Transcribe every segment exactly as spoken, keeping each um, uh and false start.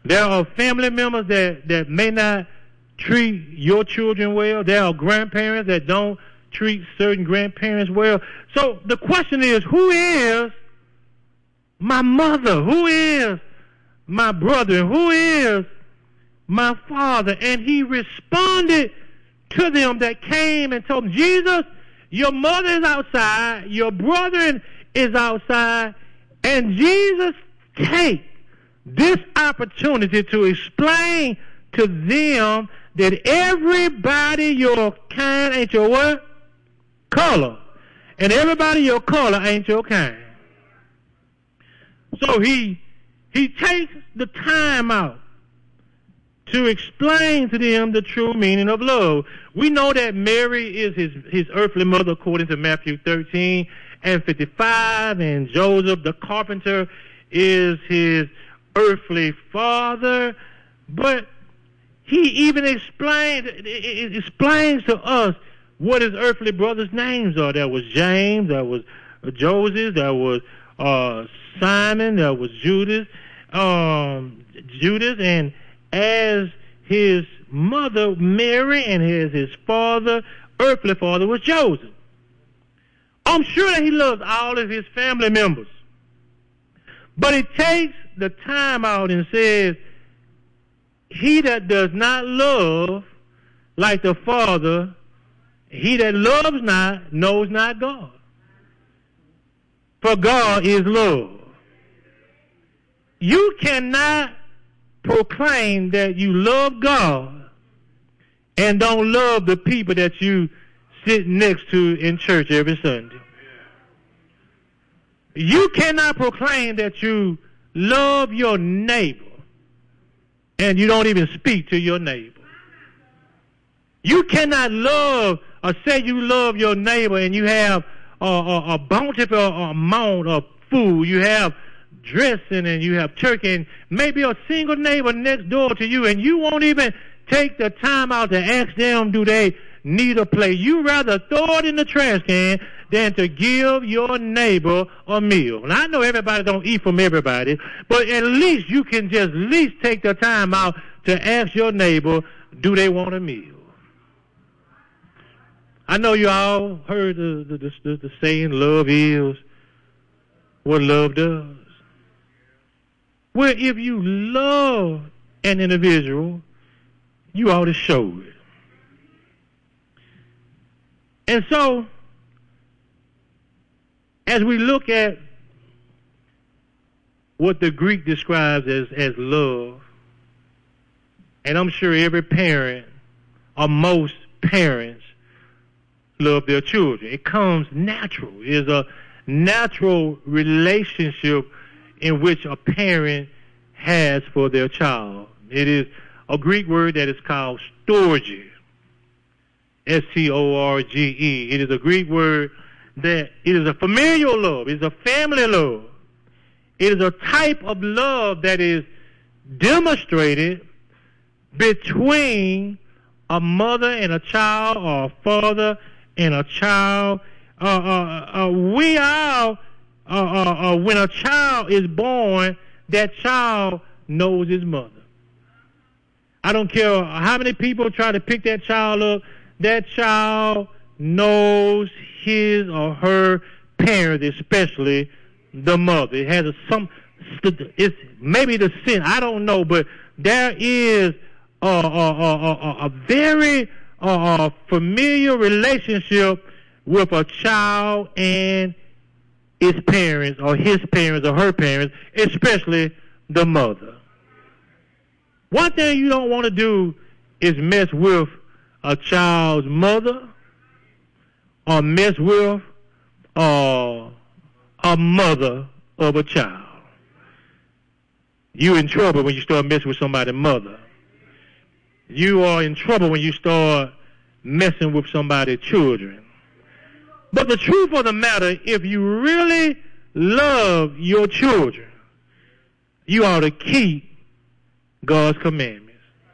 There are family members that, that may not treat your children well. There are grandparents that don't treat certain grandparents well. So the question is, who is my mother? Who is my brother? Who is my father? And he responded to them that came and told him, Jesus, your mother is outside, your brother is outside, and Jesus take this opportunity to explain to them that everybody your kind ain't your what? Color. And everybody your color ain't your kind. So he he takes the time out to explain to them the true meaning of love. We know that Mary is his, his earthly mother according to Matthew thirteen and fifty-five, and Joseph the carpenter is his earthly father. But he even explained, it explains to us what his earthly brothers' names are. There was James, there was Joseph, there was uh, Simon, there was Judas, um, Judas, and as his mother Mary, and his his father, earthly father, was Joseph. I'm sure that he loves all of his family members, but he takes the time out and says, he that does not love like the Father, he that loves not knows not God. For God is love. You cannot proclaim that you love God and don't love the people that you sit next to in church every Sunday. You cannot proclaim that you love your neighbor and you don't even speak to your neighbor. You cannot love or say you love your neighbor and you have a, a, a bountiful amount of food. You have dressing and you have turkey and maybe a single neighbor next door to you, and you won't even take the time out to ask them, do they need a plate? You rather throw it in the trash can than to give your neighbor a meal. And I know everybody don't eat from everybody, but at least you can just at least take the time out to ask your neighbor, do they want a meal? I know you all heard the, the, the, the saying, love is what love does. Well, if you love an individual, you ought to show it. And so, as we look at what the Greek describes as, as love, and I'm sure every parent, or most parents, love their children. It comes natural. It is a natural relationship in which a parent has for their child. It is a Greek word that is called storge, S T O R G E. It is a Greek word that it is a familial love. It is a family love. It is a type of love that is demonstrated between a mother and a child, or a father and a child. Uh, uh, uh, we all, uh, uh, uh, when a child is born, that child knows his mother. I don't care how many people try to pick that child up, that child knows his or her parents, especially the mother. It has a, some, it's maybe the sin, I don't know, but there is a, a, a, a, a very uh, familiar relationship with a child and its parents, or his parents or her parents, especially the mother. One thing you don't want to do is mess with a child's mother, or mess with uh, a mother of a child. You're in trouble when you start messing with somebody's mother. You are in trouble when you start messing with somebody's children. But the truth of the matter, if you really love your children, you ought to keep God's commandments.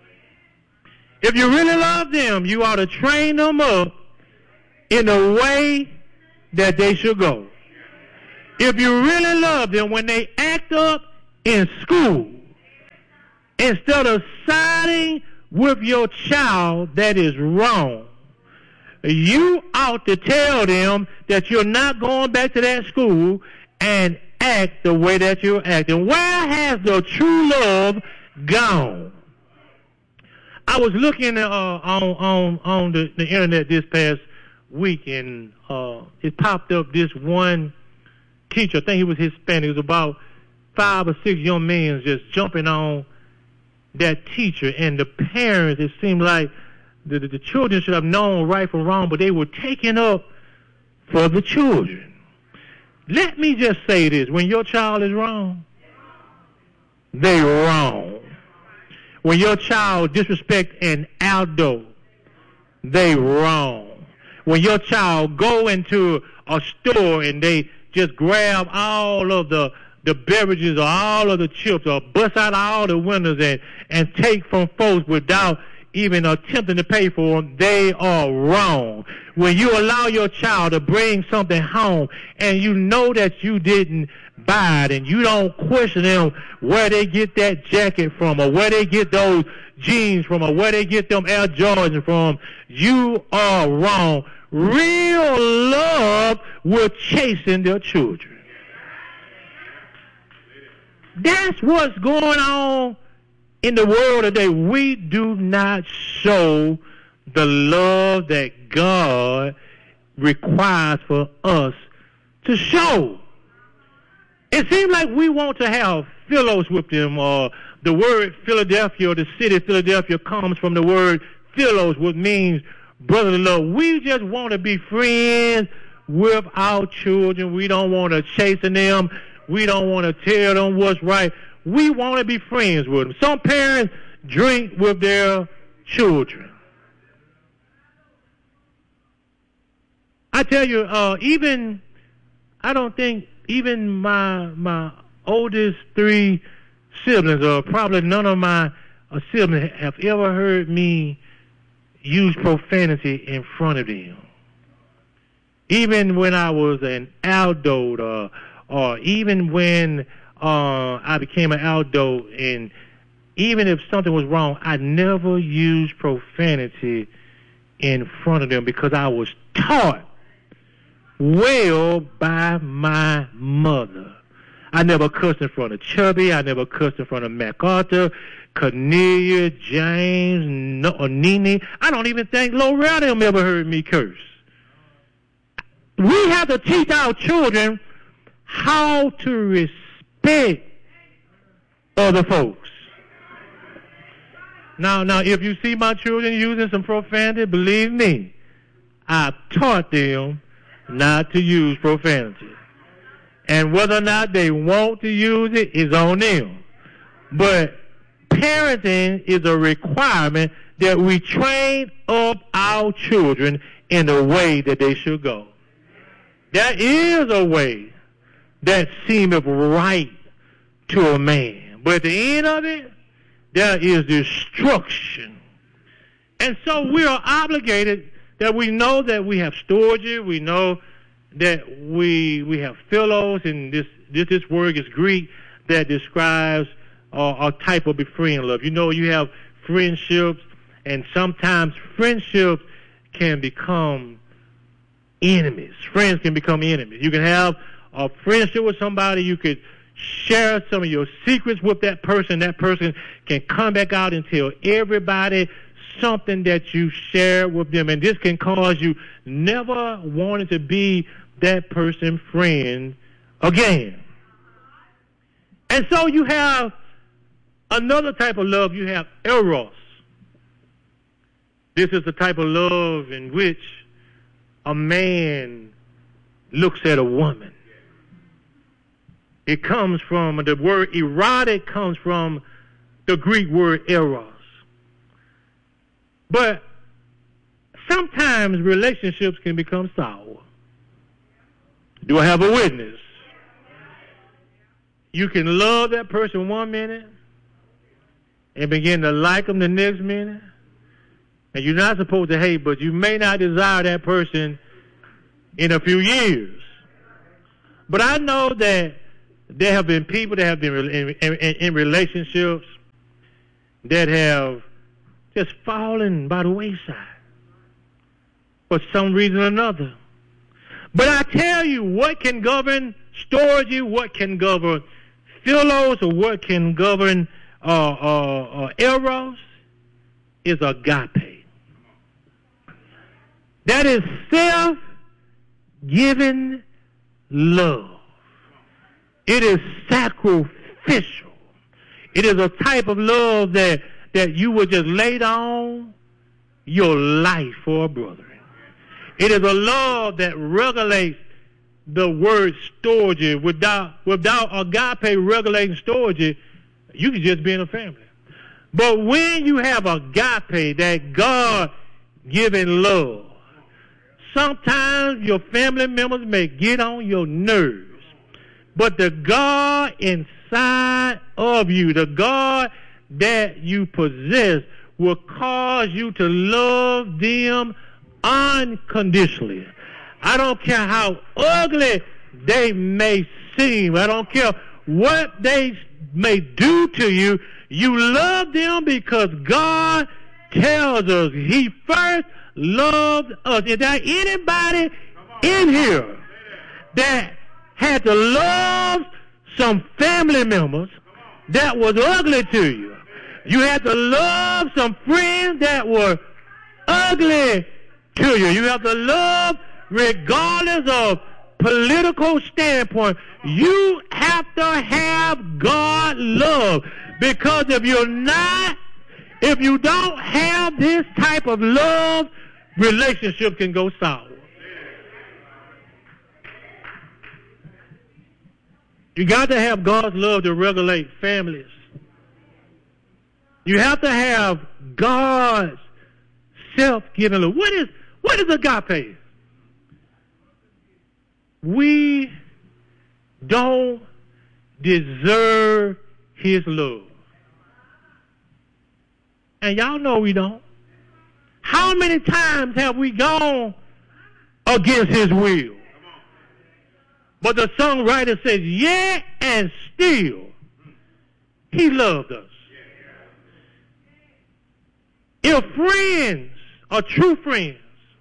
If you really love them, you ought to train them up in the way that they should go. If you really love them, when they act up in school instead of siding with your child that is wrong, you ought to tell them that you're not going back to that school and act the way that you're acting. Where has the true love gone? I was looking uh, on on on the, the internet this past week, and uh, it popped up this one teacher. I think he was Hispanic. It was about five or six young men just jumping on that teacher, and the parents, it seemed like the, the, the children should have known right from wrong, but they were taking up for the children. Let me just say this. When your child is wrong, they wrong. When your child disrespect an adult, they wrong. When your child go into a store and they just grab all of the the beverages or all of the chips or bust out all the windows and, and take from folks without even attempting to pay for them, they are wrong. When you allow your child to bring something home and you know that you didn't buy it and you don't question them where they get that jacket from or where they get those jeans from or where they get them Air Jordans from, you are wrong. Real love will chasten their children. That's what's going on in the world today. We do not show the love that God requires for us to show. It seems like we want to have philos with them, or the word Philadelphia, or the city of Philadelphia, comes from the word philos, which means brotherly love. We just want to be friends with our children. We don't want to chasten them. We don't want to tell them what's right. We want to be friends with them. Some parents drink with their children. I tell you, uh, even, I don't think even my my oldest three siblings, or probably none of my uh, siblings, have ever heard me use profanity in front of them. Even when I was an adult, or, or even when uh, I became an adult, and even if something was wrong, I never used profanity in front of them because I was taught well by my mother. I never cussed in front of Chubby. I never cussed in front of MacArthur, Cornelia, James, no, or Nene. I don't even think Loretta ever heard me curse. We have to teach our children how to respect other folks. Now, now, if you see my children using some profanity, believe me, I've taught them not to use profanity. And whether or not they want to use it is on them. But parenting is a requirement that we train up our children in the way that they should go. There is a way that seemeth right to a man, but at the end of it, there is destruction. And so we are obligated that we know that we have storge, we know that we we have philos, and this this, this word is Greek that describes uh, a type of befriending love. You know, you have friendships, and sometimes friendships can become enemies. Friends can become enemies. You can have a friendship with somebody, you could share some of your secrets with that person. That person can come back out and tell everybody something that you share with them, and this can cause you never wanting to be that person's friend again. And so you have another type of love. You have eros. This is the type of love in which a man looks at a woman. It comes from, the word erotic comes from the Greek word eros. But sometimes relationships can become sour. Do I have a witness? You can love that person one minute and begin to like them the next minute. And you're not supposed to hate, but you may not desire that person in a few years. But I know that there have been people that have been in, in, in relationships, that have just fallen by the wayside for some reason or another. But I tell you, what can govern storge, what can govern philos, or what can govern uh, uh, uh, eros is agape. That is self-giving love. It is sacrificial. It is a type of love that, that you would just lay down your life for a brother. It is a love that regulates the word storge. Without, without agape regulating storge, you can just be in a family. But when you have agape, that God-given love, sometimes your family members may get on your nerves. But the God inside of you, the God that you possess, will cause you to love them unconditionally. I don't care how ugly they may seem. I don't care what they may do to you. You love them because God tells us He first loved us. Is there anybody in here that had to love some family members that was ugly to you? You had to love some friends that were ugly to you. You have to love regardless of political standpoint. You have to have God love, because if you're not, if you don't have this type of love, relationship can go sour. You got to have God's love to regulate families. You have to have God's self-giving love. What is what is agape? We don't deserve His love. And y'all know we don't. How many times have we gone against His will? But the songwriter says, yet and still, He loved us. If friends are true friends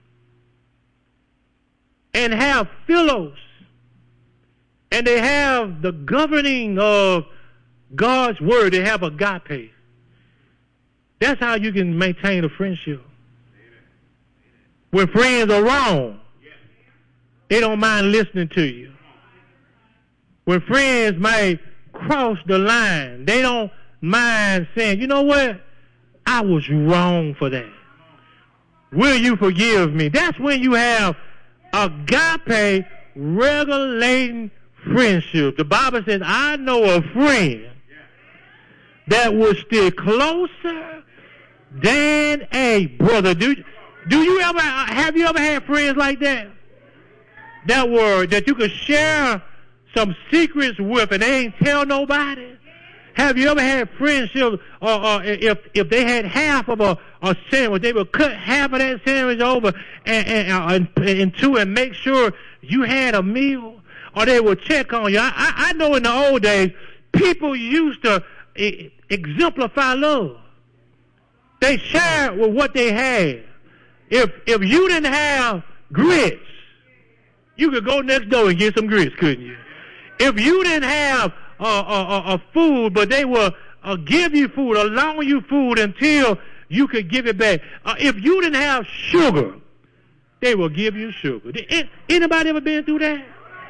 and have philos, and they have the governing of God's word, they have agape, that's how you can maintain a friendship. When friends are wrong, they don't mind listening to you. When friends may cross the line, they don't mind saying, you know what? I was wrong for that. Will you forgive me? That's when you have agape regulating friendship. The Bible says, I know a friend that will stick closer than a brother. Do, do you ever, have you ever had friends like that? That were, that you could share some secrets with and they ain't tell nobody? Have you ever had friendship, or, or if if they had half of a, a sandwich, they would cut half of that sandwich over and, and, and, and two and make sure you had a meal, or they would check on you. I, I, I know in the old days, people used to e- exemplify love. They shared with what they had. If if you didn't have grits, you could go next door and get some grits, couldn't you? If you didn't have uh, uh, uh, food, but they will uh, give you food, allow you food until you could give it back. Uh, if you didn't have sugar, they will give you sugar. Did anybody ever been through that?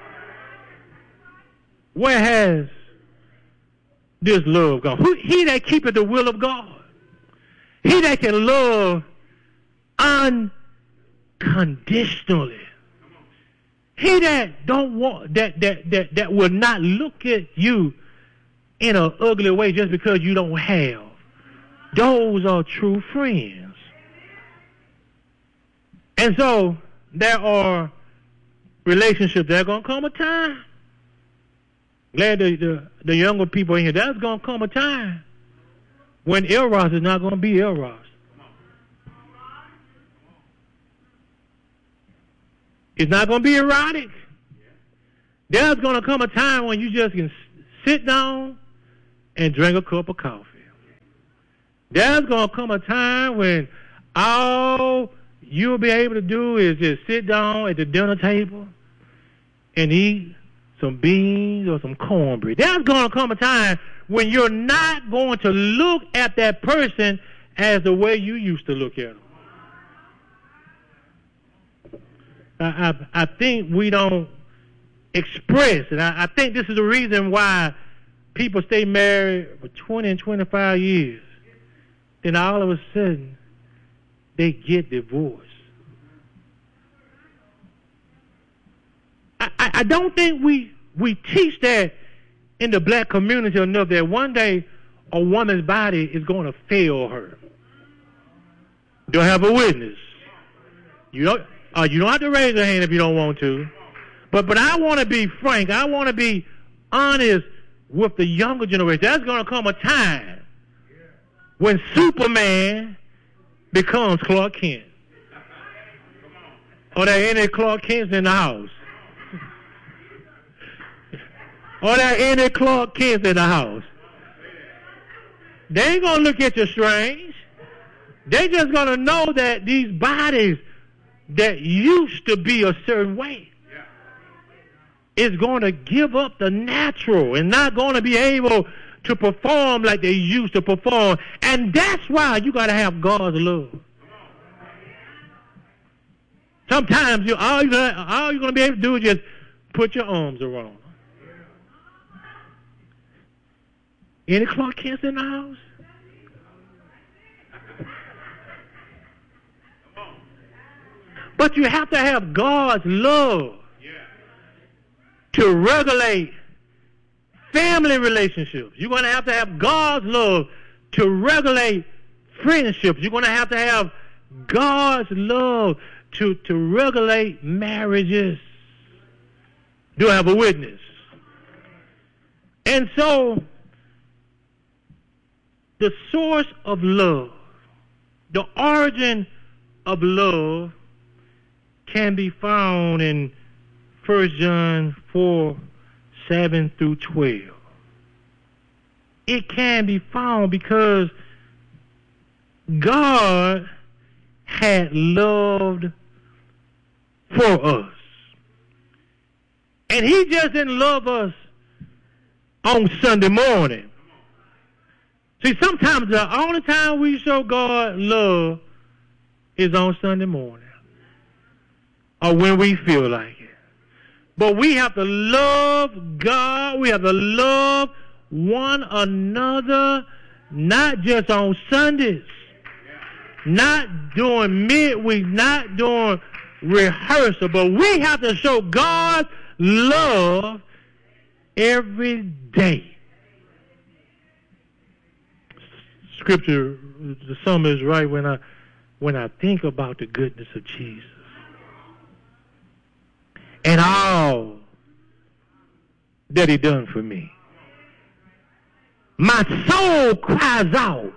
Where has this love gone? Who, he that keepeth the will of God. He that can love unconditionally. He that don't want that that that that will not look at you in an ugly way just because you don't have. Those are true friends. And so there are relationships. There's gonna come a time. Glad the, the the younger people in here. There's gonna come a time when eros is not gonna be eros. It's not going to be erotic. There's going to come a time when you just can sit down and drink a cup of coffee. There's going to come a time when all you'll be able to do is just sit down at the dinner table and eat some beans or some cornbread. There's going to come a time when you're not going to look at that person as the way you used to look at them. I, I, I think we don't express, and I, I think this is the reason why people stay married for twenty and twenty-five years. Then all of a sudden, they get divorced. I, I, I don't think we, we teach that in the black community enough, that one day a woman's body is going to fail her. Do I have a witness? You don't, uh, you don't have to raise your hand if you don't want to. But, but I want to be frank. I want to be honest with the younger generation. There's going to come a time when Superman becomes Clark Kent. Are there any Clark Kents in the house? Are there any Clark Kents in the house? They ain't going to look at you strange. They just going to know that these bodies that used to be a certain way is going to give up the natural and not going to be able to perform like they used to perform. And that's why you got to have God's love. Sometimes you, all, you're gonna, all you're going to be able to do is just put your arms around them. Any Clark Kents in the house? But you have to have God's love to regulate family relationships. You're going to have to have God's love to regulate friendships. You're going to have to have God's love to, to regulate marriages. Do I have a witness? And so, the source of love, the origin of love, can be found in First John four, seven through twelve. It can be found because God had loved for us. And he just didn't love us on Sunday morning. See, sometimes the only time we show God love is on Sunday morning, or when we feel like it. But we have to love God. We have to love one another, not just on Sundays, not during midweek, not during rehearsal, but we have to show God's love every day. Scripture, the psalmist is right when I when I think about the goodness of Jesus and all that he done for me. My soul cries out.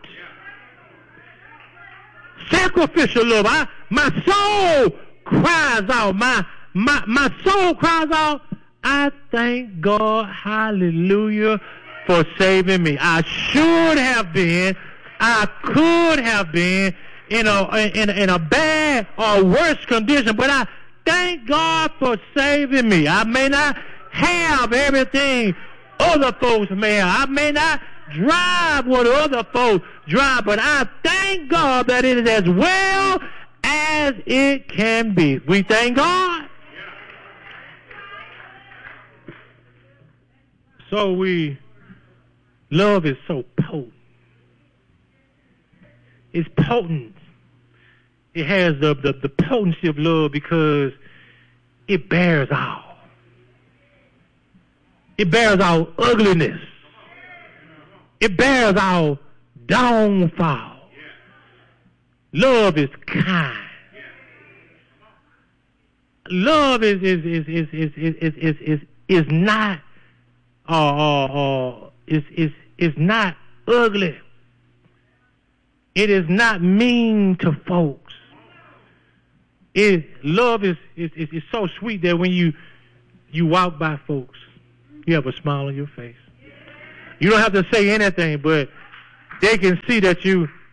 Sacrificial love. I, my soul cries out. My, my, my soul cries out. I thank God, hallelujah, for saving me. I should have been, I could have been in a, in, in a bad or worse condition, but I thank God for saving me. I may not have everything other folks may have. I may not drive what other folks drive, but I thank God that it is as well as it can be. We thank God. So we, love is so potent. It's potent. It has the, the, the potency of love because it bears all. It bears our ugliness. It bears our downfall. Love is kind. Love is is is is is is is is, is, is not uh, uh, uh, is is is not ugly. It is not mean to folks. It love is is, is is so sweet that when you you walk by folks, you have a smile on your face. You don't have to say anything, but they can see that you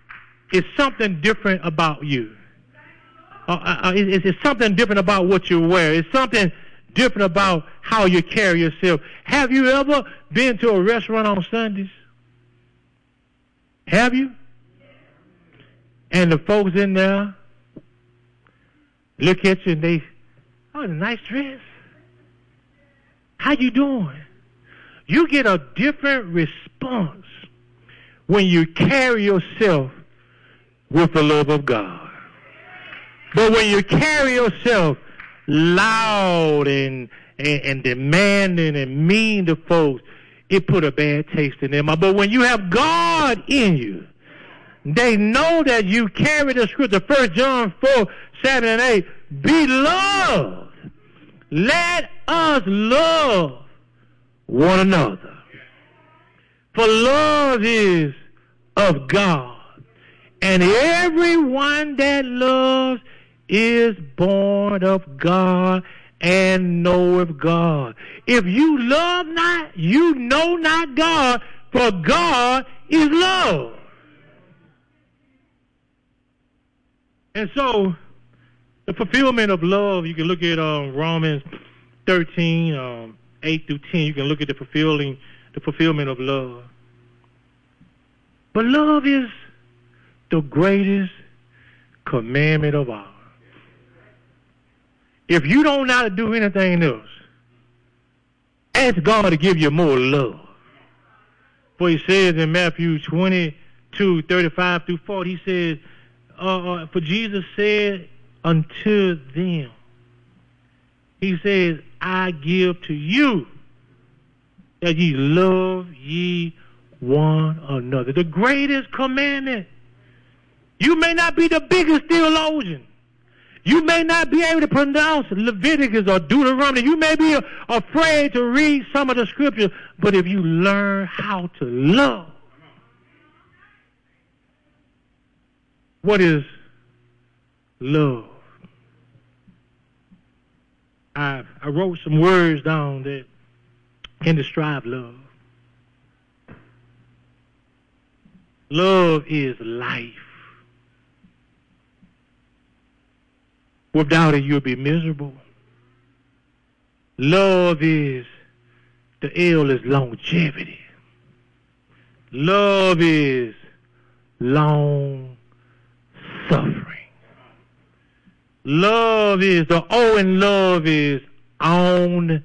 it's something different about you. Uh, uh, it's, it's something different about what you wear. It's something different about how you carry yourself. Have you ever been to a restaurant on Sundays? Have you? And the folks in there look at you and they, oh, a nice dress. How you doing? You get a different response when you carry yourself with the love of God. But when you carry yourself loud and, and, and demanding and mean to folks, it put a bad taste in their mouth. But when you have God in you, they know that you carry the scripture. First John four, seven and eight. Beloved, let us love one another. For love is of God. And everyone that loves is born of God and knoweth God. If you love not, you know not God, for God is love. And so, the fulfillment of love, you can look at um, Romans thirteen, um, eight through ten. You can look at the fulfilling, the fulfillment of love. But love is the greatest commandment of all. If you don't know how to do anything else, ask God to give you more love. For he says in Matthew twenty-two, thirty-five through forty, he says, uh, for Jesus said unto them, he says, I give to you that ye love ye one another. The greatest commandment. You may not be the biggest theologian. You may not be able to pronounce Leviticus or Deuteronomy. You may be afraid to read some of the scriptures. But if you learn how to love, what is love? I, I wrote some words down that can describe love. Love is life. Without it, you'll be miserable. Love is, the L is longevity. Love is long suffering. Love is, the O in love is ongoing.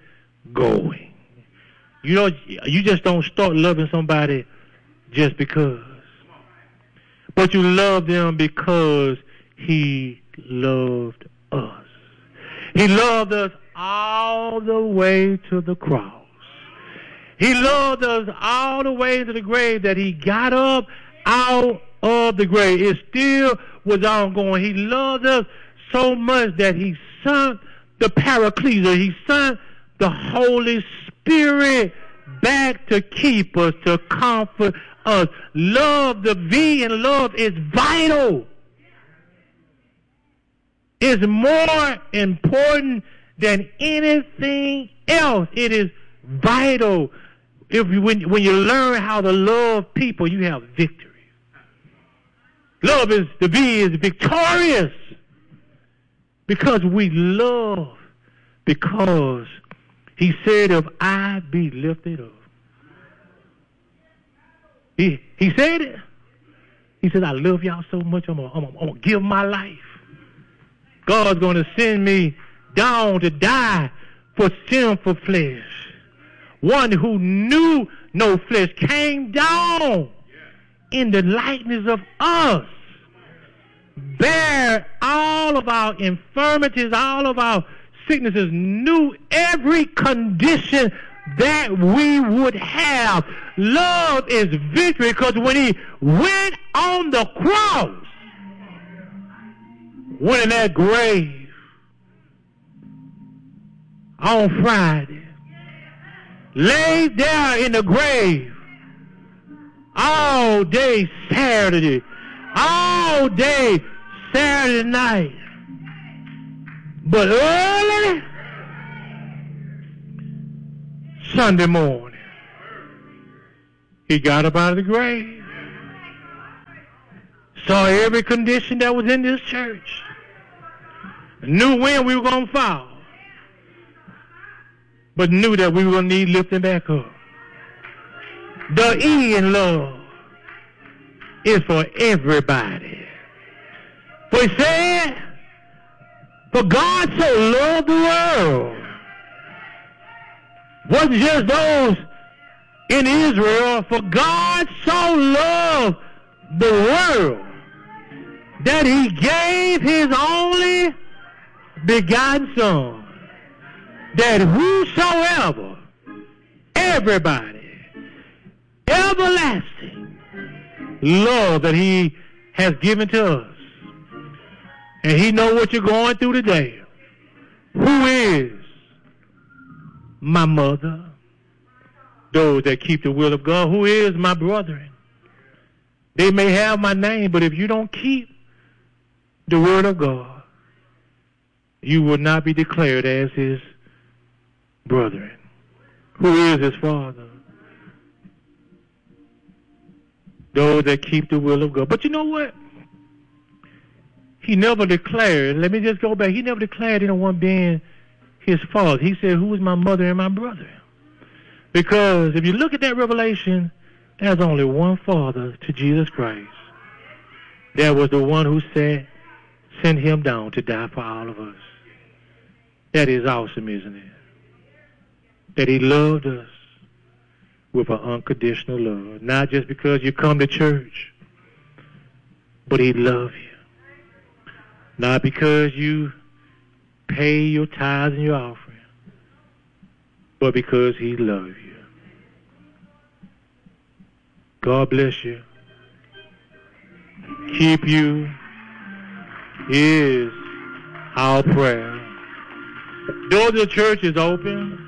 You know, you just don't start loving somebody just because. But you love them because he loved us. He loved us all the way to the cross. He loved us all the way to the grave, that he got up out of the grave. It still was ongoing. He loved us so much that he sent the Paracletus. He sent the Holy Spirit back to keep us, to comfort us. Love, the V in love is vital. Is more important than anything else. It is vital. If you, when, when you learn how to love people, you have victory. Love is, the V is victorious. Because we love. Because he said, if I be lifted up. He, he said it. He said, I love y'all so much, I'm going to give my life. God's going to send me down to die for sinful flesh. One who knew no flesh came down in the likeness of us, bear all of our infirmities, all of our sicknesses, knew every condition that we would have. Love is victory, because when he went on the cross, went in that grave on Friday, laid there in the grave all day Saturday, all day Saturday night. But early Sunday morning, he got up out of the grave. saw every condition that was in this church, knew when we were going to fall, but knew that we were going to need lifting back up. The E in love is for everybody. For he said, for God so loved the world. Wasn't just those in Israel. For God so loved the world that he gave his only begotten Son, that whosoever, everybody, everlasting love that he has given to us. And he knows what you're going through today. Who is my mother? Those that keep the will of God. Who is my brethren? They may have my name, but if you don't keep the word of God, you will not be declared as his brethren. Who is his father? Those that keep the will of God. But you know what? He never declared, let me just go back, he never declared anyone being his father. He said, who is my mother and my brother? Because if you look at that revelation, there's only one father to Jesus Christ. There was the one who said, sent him down to die for all of us. That is awesome, isn't it? That he loved us with an unconditional love. Not just because you come to church, but he loved you. Not because you pay your tithes and your offering, but because he loves you. God bless you. Keep you is our prayer. Door to the church is open.